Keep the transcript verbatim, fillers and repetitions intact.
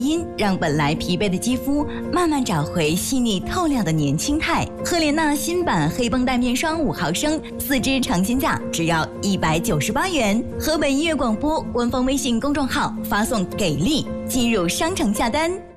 因让本来疲惫的肌肤慢慢找回细腻透亮的年轻态。赫莲娜新版黑绷带面霜五毫升，四支尝鲜价只要一百九十八元。河北音乐广播官方微信公众号发送“给力”进入商城下单。